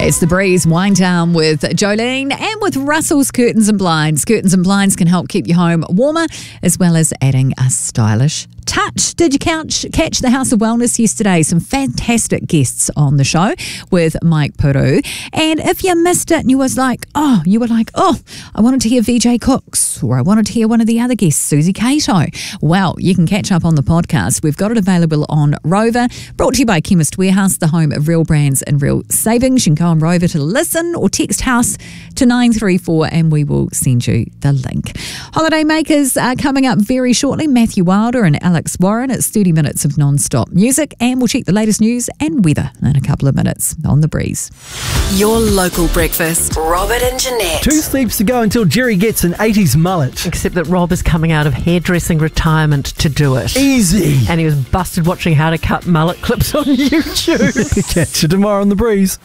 It's The Breeze, Wind Down with Jolene and with Russell's Curtains and Blinds. Curtains and Blinds can help keep your home warmer as well as adding a stylish touch. Did you catch the House of Wellness yesterday? Some fantastic guests on the show with Mike Puru. And if you missed it and you were like, I wanted to hear VJ Cooks, or I wanted to hear one of the other guests, Susie Cato. Well, you can catch up on the podcast. We've got it available on Rover, brought to you by Chemist Warehouse, the home of real brands and real savings. You can go on Rover to listen or text house to 934 and we will send you the link. Holiday makers are coming up very shortly. Matthew Wilder and Alex Warren. It's 30 minutes of non-stop music, and we'll check the latest news and weather in a couple of minutes on The Breeze. Your local breakfast. Robert and Jeanette. 2 sleeps to go until Jerry gets an 80s mullet. Except that Rob is coming out of hairdressing retirement to do it. Easy. And he was busted watching how to cut mullet clips on YouTube. Catch you tomorrow on The Breeze.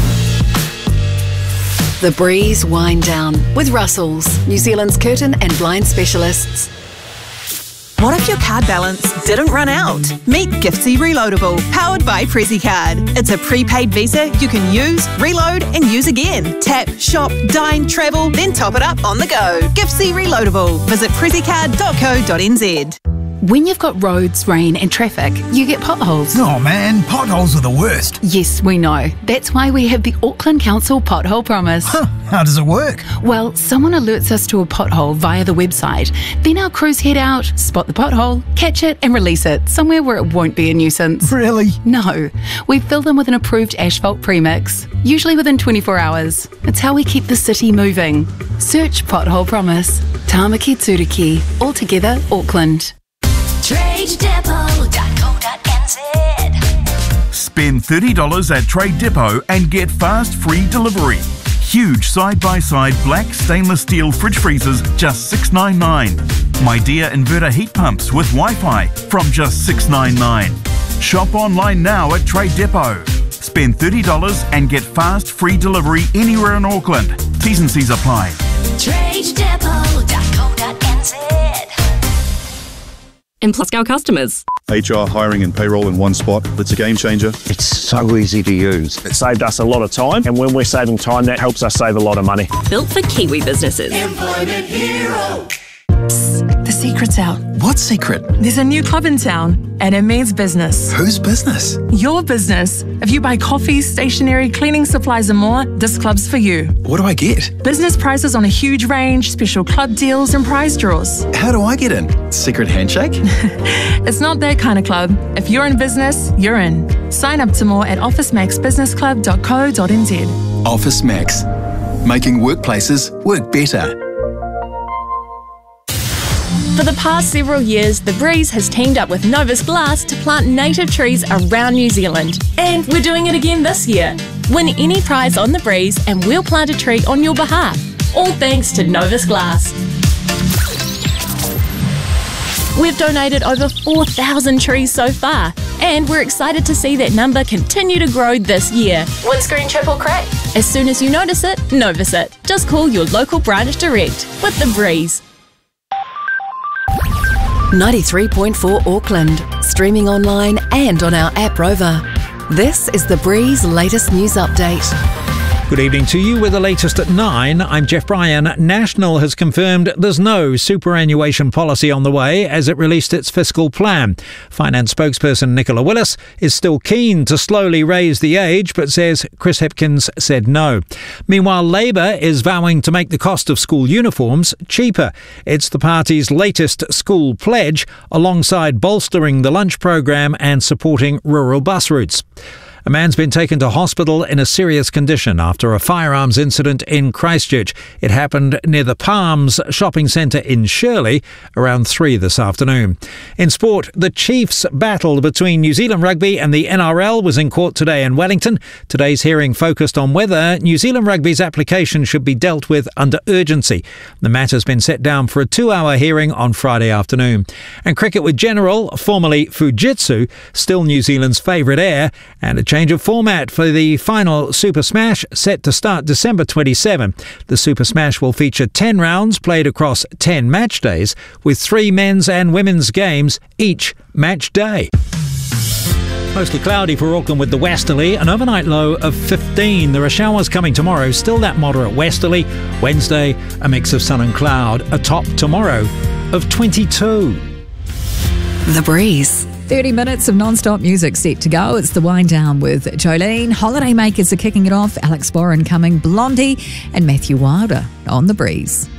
The Breeze Wind Down with Russell's, New Zealand's curtain and blind specialists. What if your card balance didn't run out? Meet Giftsy Reloadable, powered by PreziCard. It's a prepaid Visa you can use, reload and use again. Tap, shop, dine, travel, then top it up on the go. Giftsy Reloadable. Visit prezicard.co.nz. When you've got roads, rain and traffic, you get potholes. Oh man, potholes are the worst. Yes, we know. That's why we have the Auckland Council Pothole Promise. How does it work? Well, someone alerts us to a pothole via the website. Then our crews head out, spot the pothole, catch it and release it somewhere where it won't be a nuisance. Really? No. We fill them with an approved asphalt premix, usually within 24 hours. It's how we keep the city moving. Search Pothole Promise. Tamaki Tsuriki. All together, Auckland. TradeDepot.co.nz. Spend $30 at Trade Depot and get fast free delivery. Huge side-by-side black stainless steel fridge freezers, just $6.99. Midea inverter heat pumps with Wi-Fi from just $6.99. Shop online now at Trade Depot. Spend $30 and get fast free delivery anywhere in Auckland. T's and C's apply. TradeDepot.co.nz. And Pluscal customers. HR, hiring and payroll in one spot. It's a game changer. It's so easy to use. It saved us a lot of time, and when we're saving time, that helps us save a lot of money. Built for Kiwi businesses. Employment Hero. The secret's out. What secret? There's a new club in town, and it means business. Whose business? Your business. If you buy coffee, stationery, cleaning supplies and more, this club's for you. What do I get? Business prizes on a huge range, special club deals and prize draws. How do I get in? Secret handshake? It's not that kind of club. If you're in business, you're in. Sign up to more at officemaxbusinessclub.co.nz. Office Max. Making workplaces work better. For the past several years, The Breeze has teamed up with Novus Glass to plant native trees around New Zealand. And we're doing it again this year. Win any prize on The Breeze and we'll plant a tree on your behalf. All thanks to Novus Glass. We've donated over 4,000 trees so far, and we're excited to see that number continue to grow this year. Windscreen chip or crack? As soon as you notice it, Novus it. Just call your local branch direct with The Breeze. 93.4 Auckland, streaming online and on our app Rover. This is The Breeze latest news update. Good evening to you with the latest at 9. I'm Jeff Bryan. National has confirmed there's no superannuation policy on the way as it released its fiscal plan. Finance spokesperson Nicola Willis is still keen to slowly raise the age but says Chris Hipkins said no. Meanwhile, Labour is vowing to make the cost of school uniforms cheaper. It's the party's latest school pledge alongside bolstering the lunch programme and supporting rural bus routes. A man's been taken to hospital in a serious condition after a firearms incident in Christchurch. It happened near the Palms shopping centre in Shirley around 3 this afternoon. In sport, the Chiefs' battle between New Zealand Rugby and the NRL was in court today in Wellington. Today's hearing focused on whether New Zealand Rugby's application should be dealt with under urgency. The matter's been set down for a 2-hour hearing on Friday afternoon. And cricket with General, formerly Fujitsu, still New Zealand's favourite heir, and a change of format for the final Super Smash set to start December 27. The Super Smash will feature 10 rounds played across 10 match days with 3 men's and women's games each match day. Mostly cloudy for Auckland with the westerly, an overnight low of 15. There are showers coming tomorrow, still that moderate westerly. Wednesday, a mix of sun and cloud, a top tomorrow of 22. The Breeze. 30 minutes of non-stop music set to go. It's the wind down with Jolene. Holidaymakers are kicking it off. Alex Warren coming, Blondie and Matthew Wilder on The Breeze.